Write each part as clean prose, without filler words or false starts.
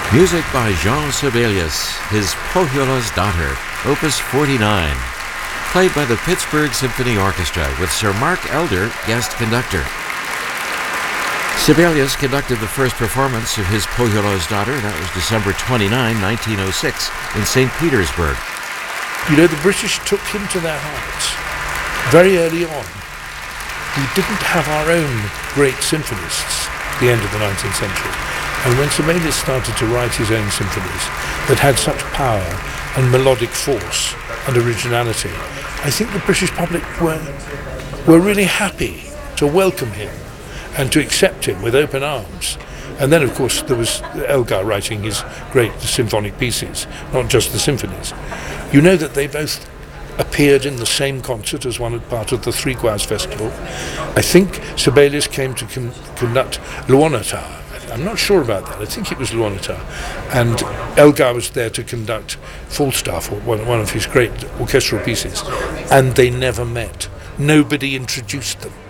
Music by Jean Sibelius, his Pohjola's Daughter, Opus 49, played by the Pittsburgh Symphony Orchestra with Sir Mark Elder, guest conductor. Sibelius conducted the first performance of his Pohjola's Daughter. That was December 29, 1906, in St. Petersburg. You know, the British took him to their hearts very early on. We didn't have our own great symphonists at the end of the 19th century. And when Sibelius started to write his own symphonies that had such power and melodic force and originality, I think the British public were really happy to welcome him and to accept him with open arms. And then, of course, there was Elgar writing his great symphonic pieces, not just the symphonies. You know that they both appeared in the same concert as one part of the Three Choirs Festival. I think Sibelius came to conduct Luonatar. I'm not sure about that. I think it was Luonatar. And Elgar was there to conduct Falstaff, one of his great orchestral pieces. And they never met. Nobody introduced them.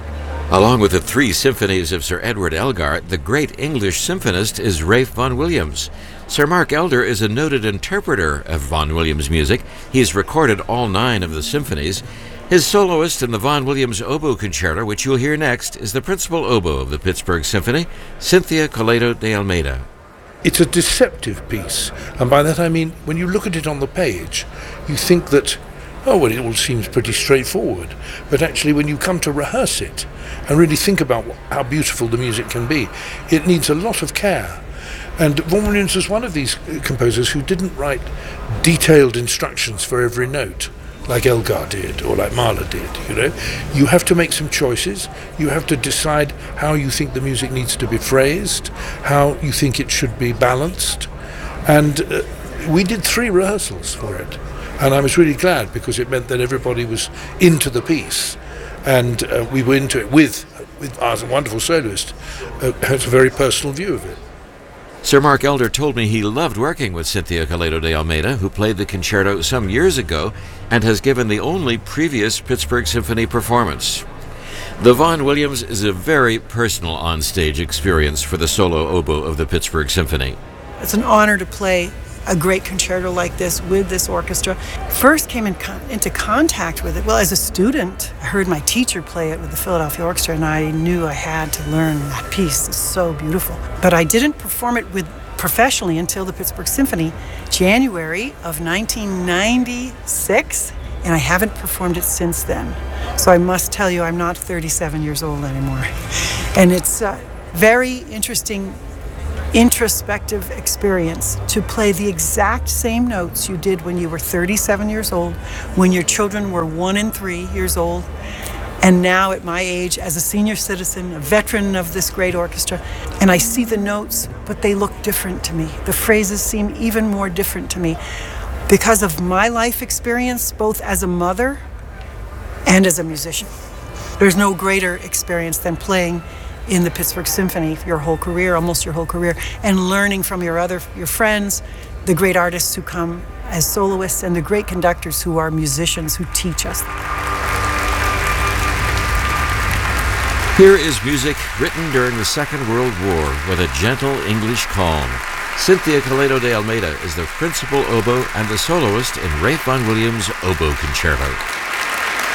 Along with the three symphonies of Sir Edward Elgar, the great English symphonist is Ralph Vaughan Williams. Sir Mark Elder is a noted interpreter of Vaughan Williams music. He's recorded all 9 of the symphonies. His soloist in the Vaughan Williams Oboe Concerto, which you'll hear next, is the principal oboe of the Pittsburgh Symphony, Cynthia Coleto de Almeida. It's a deceptive piece, and by that I mean when you look at it on the page, you think that, oh, well, it all seems pretty straightforward. But actually, when you come to rehearse it and really think about how beautiful the music can be, it needs a lot of care. And Vaughan Williams was one of these composers who didn't write detailed instructions for every note, like Elgar did, or like Mahler did, you know. You have to make some choices. You have to decide how you think the music needs to be phrased, how you think it should be balanced. And we did 3 rehearsals for it. And I was really glad because it meant that everybody was into the piece. And we were into it with our wonderful soloist, who has a very personal view of it. Sir Mark Elder told me he loved working with Cynthia Coleto de Almeida, who played the concerto some years ago and has given the only previous Pittsburgh Symphony performance. The Vaughan Williams is a very personal onstage experience for the solo oboe of the Pittsburgh Symphony. It's an honor to play a great concerto like this with this orchestra. First came into contact with it, well, as a student. I heard my teacher play it with the Philadelphia Orchestra, and I knew I had to learn that piece. It's so beautiful. But I didn't perform it professionally until the Pittsburgh Symphony, January of 1996, and I haven't performed it since then. So I must tell you, I'm not 37 years old anymore. And it's a very interesting introspective experience to play the exact same notes you did when you were 37 years old, when your children were 1 and 3 years old, and now at my age as a senior citizen, a veteran of this great orchestra, and I see the notes, but they look different to me. The phrases seem even more different to me because of my life experience, both as a mother and as a musician. There's no greater experience than playing in the Pittsburgh Symphony your whole career, almost your whole career, and learning from your friends, the great artists who come as soloists, and the great conductors who are musicians who teach us. Here is music written during the Second World War with a gentle English calm. Cynthia Coleto de Almeida is the principal oboe and the soloist in Ralph Vaughan Williams' Oboe Concerto.